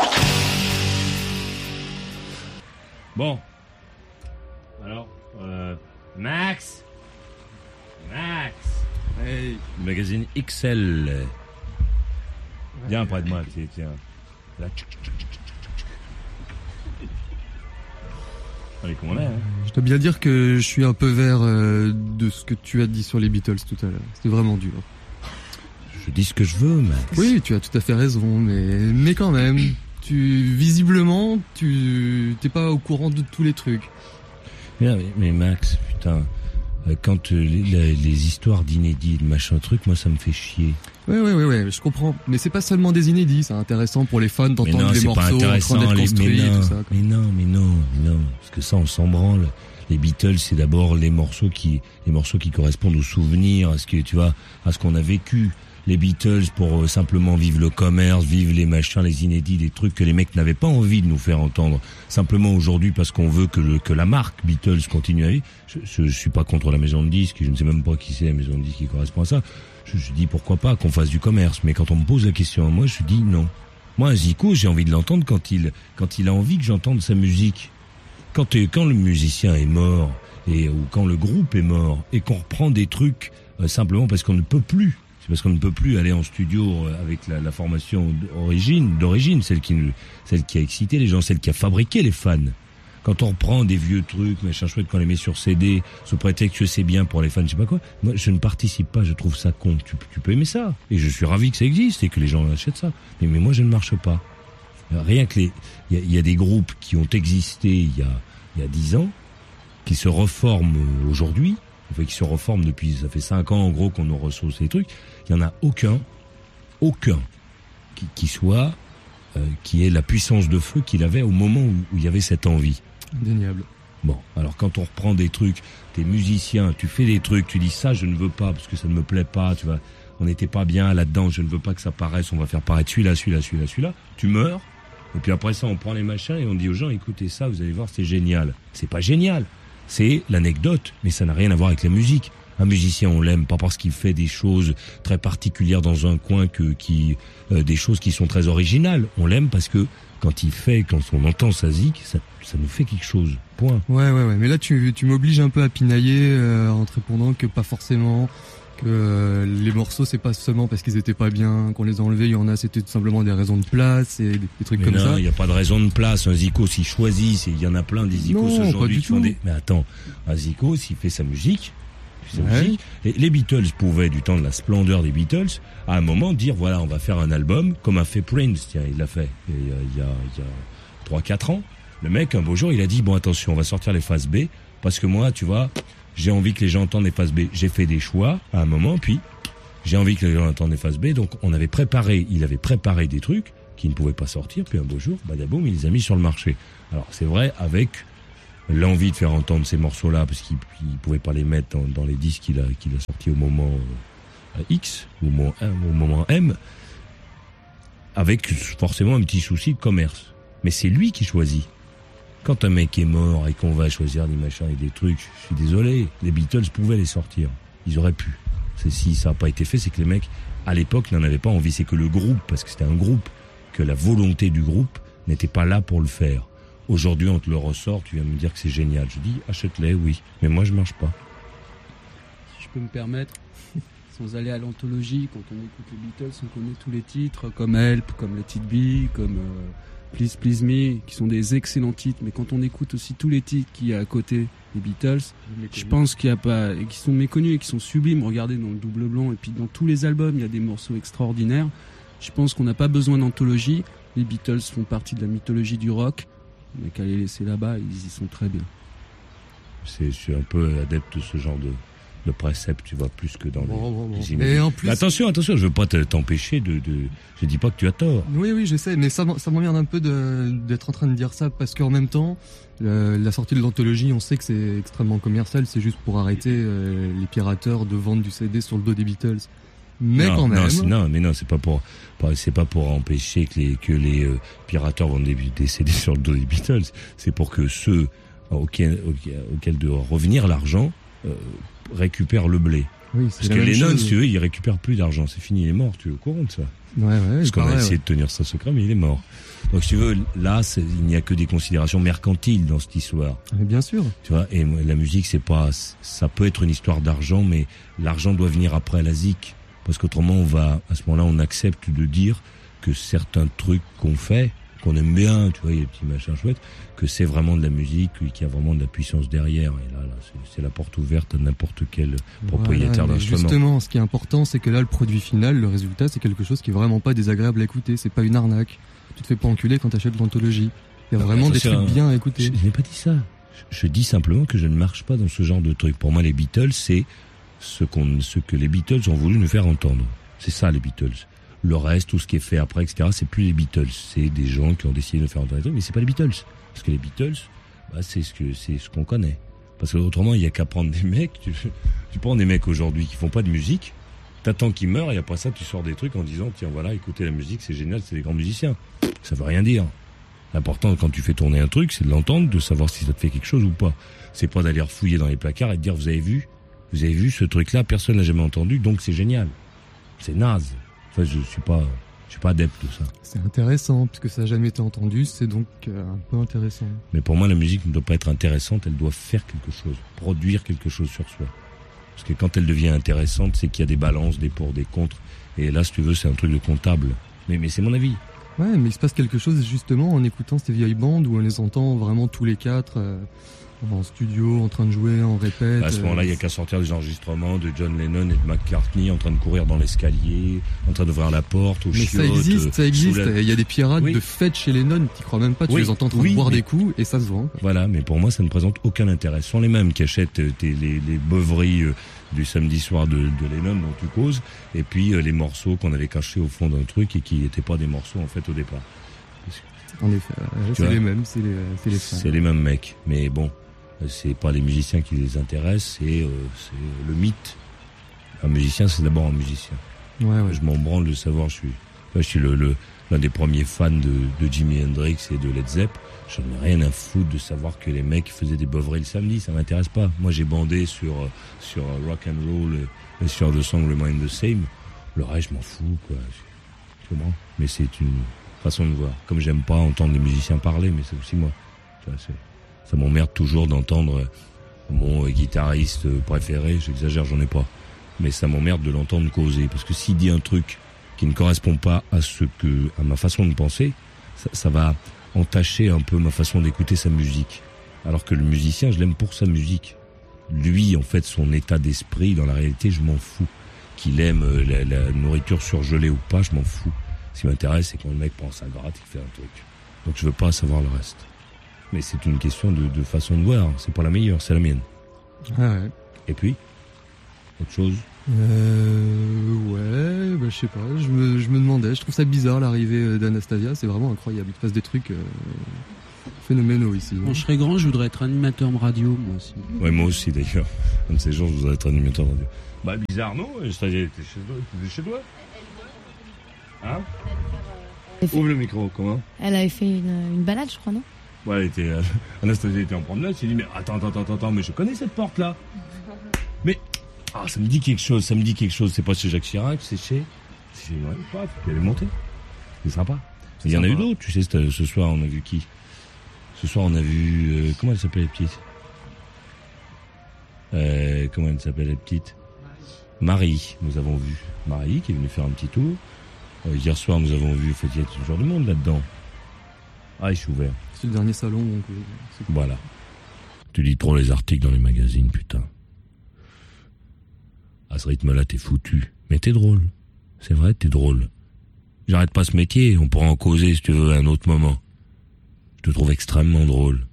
Bon. Alors, euh, Max, Max. Hey. Magazine X L. Viens près de moi, tiens, tiens. Là, tchic, tchic, tchic, tchic, tchic. Allez, comment on est, hein. Je dois bien dire que je suis un peu vert euh, de ce que tu as dit sur les Beatles tout à l'heure. C'était vraiment dur. Je dis ce que je veux, Max. Oui, tu as tout à fait raison, mais, mais quand même, tu, visiblement, tu t'es pas au courant de tous les trucs. Mais, mais Max, putain, quand euh, les, les histoires d'inédits, machin truc, moi ça me fait chier. Ouais, ouais, ouais, ouais, je comprends. Mais c'est pas seulement des inédits, c'est intéressant pour les fans d'entendre les morceaux en train d'être construits et tout ça. Mais non, mais non, mais non, parce que ça on s'en branle. Les Beatles, c'est d'abord les morceaux qui, les morceaux qui correspondent aux souvenirs, à ce que tu vois, à ce qu'on a vécu. Les Beatles pour euh, simplement vivre le commerce, vivre les machins, les inédits, des trucs que les mecs n'avaient pas envie de nous faire entendre. Simplement aujourd'hui parce qu'on veut que le, que la marque Beatles continue à vivre. Je, je, je suis pas contre la maison de disques, je ne sais même pas qui c'est la maison de disques qui correspond à ça. Je, je dis pourquoi pas qu'on fasse du commerce, mais quand on me pose la question à moi, je dis non. Moi, Zico, j'ai envie de l'entendre quand il, quand il a envie que j'entende sa musique. Quand, quand le musicien est mort, et, ou quand le groupe est mort, et qu'on reprend des trucs euh, simplement parce qu'on ne peut plus. C'est parce qu'on ne peut plus aller en studio avec la, la formation d'origine, d'origine, celle qui, celle qui a excité les gens, celle qui a fabriqué les fans. Quand on reprend des vieux trucs, machin chouette, qu'on les met sur C D, sous prétexte que c'est bien pour les fans, je sais pas quoi, moi je ne participe pas, je trouve ça con. Tu, tu peux aimer ça. Et je suis ravi que ça existe et que les gens achètent ça. Mais, mais moi je ne marche pas. Rien que les, il y a, y a des groupes qui ont existé il y a, il y a dix ans, qui se reforment aujourd'hui, enfin, qui se reforment depuis, ça fait cinq ans en gros qu'on nous reçoit ces trucs. Il n'y en a aucun, aucun, qui, qui soit, euh, qui ait la puissance de feu qu'il avait au moment où, où il y avait cette envie. Indéniable. Bon, alors quand on reprend des trucs, t'es musicien, tu fais des trucs, tu dis ça je ne veux pas parce que ça ne me plaît pas, tu vois, on n'était pas bien là-dedans, je ne veux pas que ça paraisse, on va faire paraître celui-là, celui-là, celui-là, celui-là, tu meurs, et puis après ça on prend les machins et on dit aux gens écoutez ça, vous allez voir c'est génial. C'est pas génial, c'est l'anecdote, mais ça n'a rien à voir avec la musique. Un musicien, on l'aime pas parce qu'il fait des choses très particulières dans un coin que qui euh, des choses qui sont très originales. On l'aime parce que quand il fait, quand on entend sa zik, ça, ça nous fait quelque chose. Point. Ouais, ouais, ouais. Mais là, tu, tu m'obliges un peu à pinailler euh, en te répondant que pas forcément, que euh, les morceaux c'est pas seulement parce qu'ils étaient pas bien qu'on les a enlevés. Il y en a, c'était tout simplement des raisons de place et des, des trucs mais comme non, ça. Il y a pas de raison de place. Un Zico s'il choisit, il y en a plein des Zikos aujourd'hui qui font des. Mais attends, un Zico s'il fait sa musique. Ouais. Et les Beatles pouvaient, du temps de la splendeur des Beatles, à un moment dire voilà, on va faire un album comme a fait Prince. Tiens, il l'a fait il y a, il y a, il y a trois quatre ans. Le mec, un beau jour, il a dit bon, attention, on va sortir les phases B parce que moi, tu vois, j'ai envie que les gens entendent les phases B. J'ai fait des choix à un moment, puis j'ai envie que les gens entendent les phases B. Donc, on avait préparé, il avait préparé des trucs qui ne pouvaient pas sortir. Puis un beau jour, badaboum, il les a mis sur le marché. Alors, c'est vrai, avec l'envie de faire entendre ces morceaux-là, parce qu'il ne pouvait pas les mettre dans, dans les disques qu'il a, qu'il a sortis au moment euh, X, au moment, au moment M, avec forcément un petit souci de commerce. Mais c'est lui qui choisit. Quand un mec est mort et qu'on va choisir des machins et des trucs, je suis désolé, les Beatles pouvaient les sortir. Ils auraient pu. C'est, si ça n'a pas été fait, c'est que les mecs, à l'époque, n'en avaient pas envie. C'est que le groupe, parce que c'était un groupe, que la volonté du groupe n'était pas là pour le faire. Aujourd'hui, on te le ressort, tu viens me dire que c'est génial. Je dis, achète-les, oui. Mais moi, je marche pas. Si je peux me permettre, sans aller à l'anthologie, quand on écoute les Beatles, on connaît tous les titres, comme Help, comme Let It Be, comme euh, Please Please Me, qui sont des excellents titres. Mais quand on écoute aussi tous les titres qu'il y a à côté des Beatles, je pense qu'il y a pas, et qui sont méconnus et qui sont sublimes. Regardez dans le double blanc, et puis dans tous les albums, il y a des morceaux extraordinaires. Je pense qu'on n'a pas besoin d'anthologie. Les Beatles font partie de la mythologie du rock. Mais qu'à les laisser là-bas, ils y sont très bien. C'est, je suis un peu adepte de ce genre de, de préceptes, tu vois, plus que dans les, bon, bon, bon. les images. Et en plus... Attention, attention, je veux pas te, t'empêcher de, de... Je dis pas que tu as tort. Oui, oui, je sais, mais ça, ça m'emmerde un peu de, d'être en train de dire ça, parce qu'en même temps, le, la sortie de l'anthologie, on sait que c'est extrêmement commercial, c'est juste pour arrêter euh, les pirateurs de vendre du C D sur le dos des Beatles. Mais non, quand même. Non, non, mais non, c'est pas pour, c'est pas pour empêcher que les, que les euh, pirateurs vendent des, des C D sur le dos des Beatles. C'est pour que ceux auxquels, auxquels, auxquels doit revenir l'argent euh, récupèrent le blé. Oui, parce que Lennon, si eux, ils récupèrent plus d'argent. C'est fini, il est mort. Tu es au courant de ça? Ouais, ouais. Parce qu'on pareil, a essayé ouais. de tenir ça secret, mais il est mort. Donc, si tu veux, là, c'est, il n'y a que des considérations mercantiles dans cette histoire. Mais bien sûr. Tu vois, et la musique, c'est pas, ça peut être une histoire d'argent, mais l'argent doit venir après la zik. Parce qu'autrement, on va, à ce moment-là, on accepte de dire que certains trucs qu'on fait, qu'on aime bien, tu vois, il y a des petits machins chouettes, que c'est vraiment de la musique, qu'il y a vraiment de la puissance derrière. Et là, là c'est, c'est la porte ouverte à n'importe quel propriétaire voilà, d'instrument. Justement, ce qui est important, c'est que là, le produit final, le résultat, c'est quelque chose qui est vraiment pas désagréable à écouter. C'est pas une arnaque. Tu te fais pas enculer quand t'achètes l'anthologie. Il y a non, vraiment des trucs un... bien à écouter. Je, je n'ai pas dit ça. Je, je dis simplement que je ne marche pas dans ce genre de truc. Pour moi, les Beatles, c'est ce qu'on, ce que les Beatles ont voulu nous faire entendre. C'est ça, les Beatles. Le reste, tout ce qui est fait après, et cetera, c'est plus les Beatles. C'est des gens qui ont décidé de nous faire entendre des trucs, mais c'est pas les Beatles. Parce que les Beatles, bah, c'est ce que, c'est ce qu'on connaît. Parce que autrement, il y a qu'à prendre des mecs, tu, tu prends des mecs aujourd'hui qui font pas de musique, t'attends qu'ils meurent, et après ça, tu sors des trucs en disant, tiens, voilà, écoutez la musique, c'est génial, c'est des grands musiciens. Ça veut rien dire. L'important, quand tu fais tourner un truc, c'est de l'entendre, de savoir si ça te fait quelque chose ou pas. C'est pas d'aller refouiller dans les placards et de dire, vous avez vu, vous avez vu ce truc-là, personne l'a jamais entendu, donc c'est génial. C'est naze. Enfin, je suis pas, je suis pas adepte de ça. C'est intéressant, puisque ça n'a jamais été entendu, c'est donc euh, un peu intéressant. Mais pour moi, la musique ne doit pas être intéressante, elle doit faire quelque chose, produire quelque chose sur soi. Parce que quand elle devient intéressante, c'est qu'il y a des balances, des pour, des contre. Et là, si tu veux, c'est un truc de comptable. Mais, mais c'est mon avis. Ouais, mais il se passe quelque chose justement en écoutant ces vieilles bandes où on les entend vraiment tous les quatre euh, en studio, en train de jouer, en répète. À ce moment-là, il euh, n'y a qu'à sortir des enregistrements de John Lennon et de McCartney en train de courir dans l'escalier, en train d'ouvrir la porte, au mais chiottes. ça existe, ça existe. La... Il y a des pirates oui. de fête chez Lennon, tu crois même pas, tu oui, les entends en train oui, de boire mais... des coups et ça se vend. Quoi. Voilà, mais pour moi, ça ne présente aucun intérêt. Ce sont les mêmes qui achètent euh, tes, les, les beuveries euh, du samedi soir de, de Lennon dont tu causes, et puis euh, les morceaux qu'on avait cachés au fond d'un truc et qui n'étaient pas des morceaux en fait au départ. En effet, euh, c'est les mêmes, c'est les, c'est les fans. C'est les mêmes mecs, mais bon, c'est pas les musiciens qui les intéressent, c'est, euh, c'est le mythe. Un musicien, c'est d'abord un musicien. Ouais, ouais. Je m'en branle de savoir, je suis, je suis le, le, l'un des premiers fans de, de Jimi Hendrix et de Led Zepp. J'en ai rien à foutre de savoir que les mecs faisaient des beuveries le samedi, ça m'intéresse pas. Moi, j'ai bandé sur, sur rock and roll et, et sur The Song Remain the Same. Le reste, je m'en fous, quoi. Tu comprends? Mais c'est une façon de voir. Comme j'aime pas entendre les musiciens parler, mais c'est aussi moi. Ça, c'est, ça m'emmerde toujours d'entendre mon guitariste préféré, j'exagère, j'en ai pas. Mais ça m'emmerde de l'entendre causer. Parce que s'il dit un truc qui ne correspond pas à ce que, à ma façon de penser, ça, ça va entacher un peu ma façon d'écouter sa musique. Alors que le musicien, je l'aime pour sa musique. Lui, en fait, son état d'esprit, dans la réalité, je m'en fous. Qu'il aime la, la nourriture surgelée ou pas, je m'en fous. Ce qui m'intéresse, c'est quand le mec prend sa gratte et fait un truc. Donc je veux pas savoir le reste. Mais c'est une question de, de façon de voir. C'est pas la meilleure, c'est la mienne. Ah ouais. Et puis, autre chose? Euh, ouais, bah, je sais pas, je me, je me demandais, je trouve ça bizarre l'arrivée d'Anastasia, c'est vraiment incroyable, il se passe des trucs, euh, phénoménaux ici. Quand je serais grand, je voudrais être animateur de radio, moi aussi. Ouais, moi aussi d'ailleurs. Comme ces gens, je voudrais être animateur de radio. Bah bizarre, non? C'est-à-dire, t'es chez toi? T'es chez toi? Hein? Ouvre le micro, comment? Elle avait fait une, une balade, je crois, non? Ouais, elle était, euh, Anastasia était en promenade, elle s'est dit, mais attends, attends, attends, attends, mais je connais cette porte-là. Mais, ah, ça me dit quelque chose, ça me dit quelque chose. C'est pas chez Jacques Chirac, c'est chez, c'est chez, ouais, pas, faut qu'elle est montée. C'est sympa. Il y en a eu d'autres, tu sais, ce, ce soir, on a vu qui? Ce soir, on a vu, euh, comment elle s'appelle, la petite? Euh, comment elle s'appelle, la petite? Marie, nous avons vu. Marie, qui est venue faire un petit tour. Euh, hier soir, nous avons vu, en fait, il y a ce genre de monde là-dedans. Ah, je suis ouvert. C'est le dernier salon, donc... Euh, c'est... Voilà. Tu lis trop les articles dans les magazines, putain. À ce rythme-là, t'es foutu. Mais t'es drôle. C'est vrai, t'es drôle. J'arrête pas ce métier, on pourra en causer, si tu veux, à un autre moment. Je te trouve extrêmement drôle.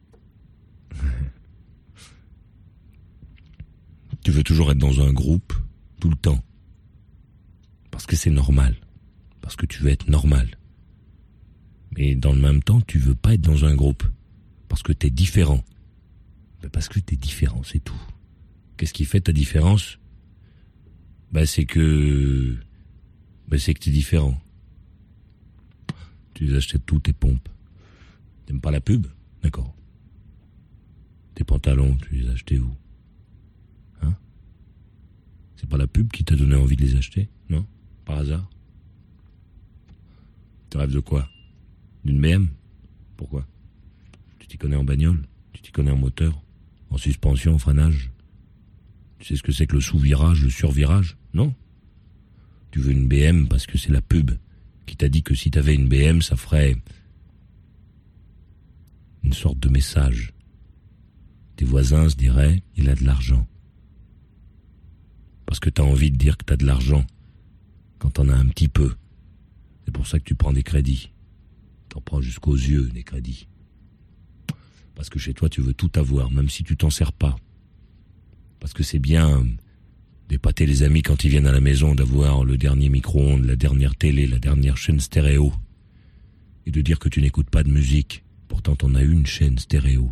Tu veux toujours être dans un groupe, tout le temps. Parce que c'est normal. Parce que tu veux être normal. Mais dans le même temps, tu veux pas être dans un groupe. Parce que t'es différent. Ben parce que t'es différent, c'est tout. Qu'est-ce qui fait ta différence? Ben c'est que... Ben c'est que t'es différent. Tu les achètes tous tes pompes. T'aimes pas la pub? D'accord. Tes pantalons, tu les as achetés où? Hein? C'est pas la pub qui t'a donné envie de les acheter? Non? Par hasard? Tu rêves de quoi? D'une B M? Pourquoi? Tu t'y connais en bagnole? Tu t'y connais en moteur? En suspension, en freinage? Tu sais ce que c'est que le sous-virage, le sur-virage? Non? Tu veux une B M parce que c'est la pub qui t'a dit que si t'avais une B M, ça ferait une sorte de message. Tes voisins se diraient, il a de l'argent. Parce que t'as envie de dire que t'as de l'argent quand t'en as un petit peu. C'est pour ça que tu prends des crédits. T'en prends jusqu'aux yeux, des crédits. Parce que chez toi, tu veux tout avoir, même si tu t'en sers pas. Parce que c'est bien d'épater les amis quand ils viennent à la maison, d'avoir le dernier micro-ondes, la dernière télé, la dernière chaîne stéréo. Et de dire que tu n'écoutes pas de musique. Pourtant, t'en as une chaîne stéréo.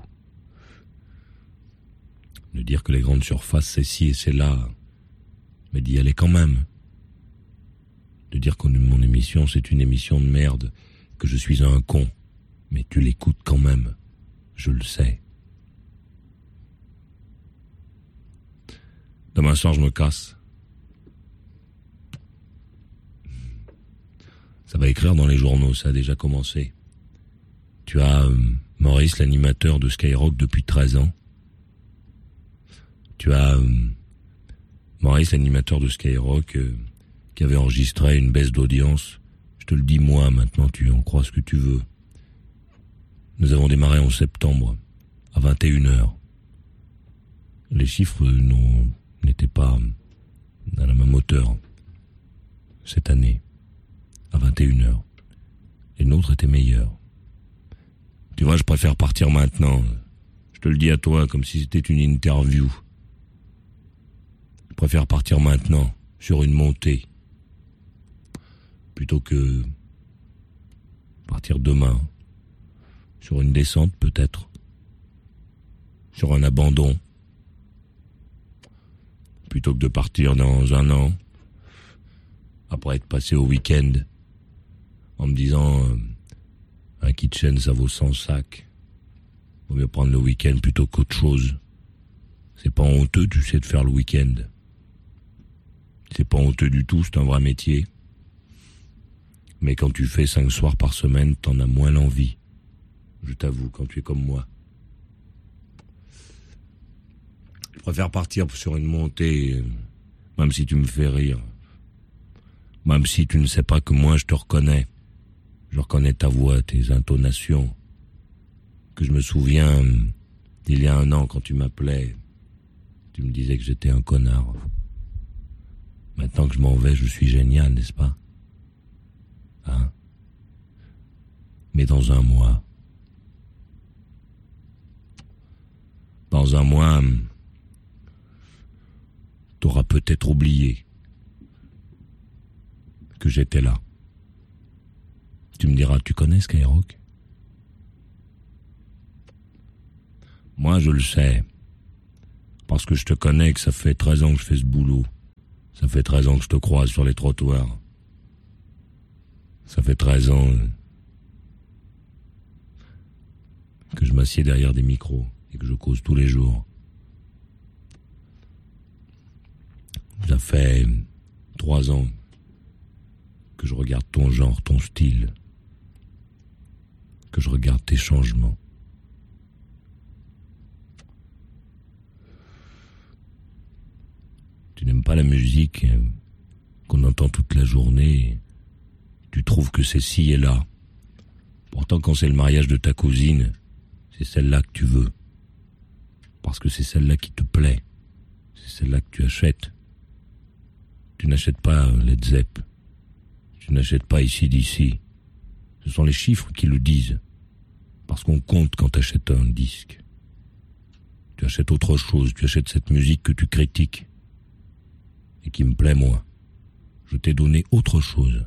De dire que les grandes surfaces, c'est ci et c'est là. Mais d'y aller quand même. De dire que mon émission, c'est une émission de merde, que je suis un con. Mais tu l'écoutes quand même. Je le sais. Demain soir, je me casse. Ça va écrire dans les journaux, ça a déjà commencé. Tu as euh, Maurice, l'animateur de Skyrock depuis treize ans. Tu as euh, Maurice, l'animateur de Skyrock, euh, qui avait enregistré une baisse d'audience. Je te le dis moi, maintenant tu en crois ce que tu veux. Nous avons démarré en septembre, à vingt et une heures. Les chiffres n'ont, n'étaient pas à la même hauteur cette année, à vingt et une heures. Les nôtres étaient meilleurs. Tu vois, je préfère partir maintenant. Je te le dis à toi, comme si c'était une interview. Je préfère partir maintenant, sur une montée, plutôt que partir demain, sur une descente peut-être, sur un abandon, plutôt que de partir dans un an, après être passé au week-end, en me disant euh, un kitchen ça vaut cent sacs, vaut mieux prendre le week-end plutôt qu'autre chose. C'est pas honteux, tu sais, de faire le week-end. C'est pas honteux du tout, c'est un vrai métier. Mais quand tu fais cinq soirs par semaine, t'en as moins l'envie. Je t'avoue, quand tu es comme moi. Je préfère partir sur une montée, même si tu me fais rire. Même si tu ne sais pas que moi je te reconnais. Je reconnais ta voix, tes intonations. Que je me souviens d'il y a un an quand tu m'appelais. Tu me disais que j'étais un connard. Maintenant que je m'en vais, je suis génial, n'est-ce pas? Hein? Mais dans un mois... Dans un mois... T'auras peut-être oublié que j'étais là. Tu me diras, tu connais Skyrock? Moi, je le sais. Parce que je te connais, que ça fait treize ans que je fais ce boulot. Ça fait treize ans que je te croise sur les trottoirs. Ça fait treize ans que je m'assieds derrière des micros et que je cause tous les jours. Ça fait trois ans que je regarde ton genre, ton style, que je regarde tes changements. Tu n'aimes pas la musique qu'on entend toute la journée. Tu trouves que c'est ci et là. Pourtant, quand c'est le mariage de ta cousine, c'est celle-là que tu veux. Parce que c'est celle-là qui te plaît. C'est celle-là que tu achètes. Tu n'achètes pas Led Zepp. Tu n'achètes pas ici d'ici. Ce sont les chiffres qui le disent. Parce qu'on compte quand tu achètes un disque. Tu achètes autre chose. Tu achètes cette musique que tu critiques. Et qui me plaît moins. Je t'ai donné autre chose.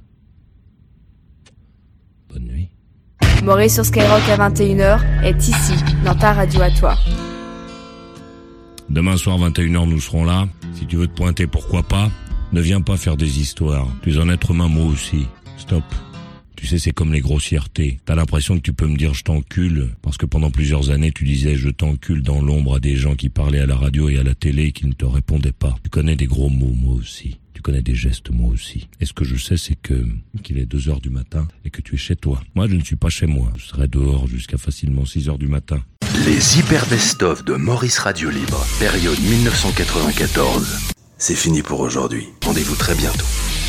Bonne nuit. Maurice sur Skyrock à vingt et une heures est ici, dans ta radio à toi. Demain soir, vingt et une heures, nous serons là. Si tu veux te pointer, pourquoi pas. Ne viens pas faire des histoires. Tu es un être humain, moi aussi. Stop. Tu sais, c'est comme les grossièretés. T'as l'impression que tu peux me dire je t'encule, parce que pendant plusieurs années, tu disais je t'encule dans l'ombre à des gens qui parlaient à la radio et à la télé et qui ne te répondaient pas. Tu connais des gros mots, moi aussi. Tu connais des gestes, moi aussi. Et ce que je sais, c'est que qu'il est deux heures du matin et que tu es chez toi. Moi, je ne suis pas chez moi. Je serai dehors jusqu'à facilement six heures du matin. Les hyper best-of de Maurice Radio Libre, période dix-neuf cent quatre-vingt-quatorze. C'est fini pour aujourd'hui. Rendez-vous très bientôt.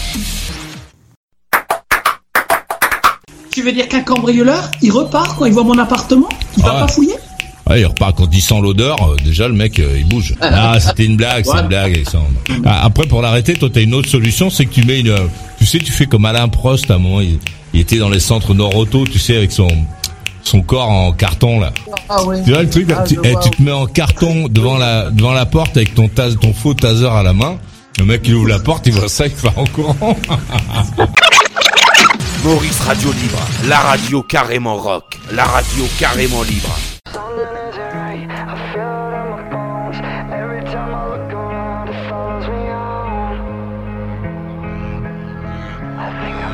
Tu veux dire qu'un cambrioleur, il repart quand il voit mon appartement? Il va Ah. pas fouiller? Ouais, il repart quand il sent l'odeur, euh, déjà le mec euh, il bouge. Ah, c'était une blague, c'est Ouais. une blague, Alexandre. Ah, après pour l'arrêter, toi t'as une autre solution, c'est que tu mets une, euh, tu sais, tu fais comme Alain Prost à un moment, il, il était dans les centres Nord-Auto, tu sais, avec son son corps en carton là. Ah oui. Tu vois le truc, là, Ah, tu, je eh, vois. tu te mets en carton devant la devant la porte avec ton tas, ton faux taser à la main. Le mec il ouvre la porte, il voit ça, il va en courant. Maurice Radio Libre, la radio carrément rock, la radio carrément libre.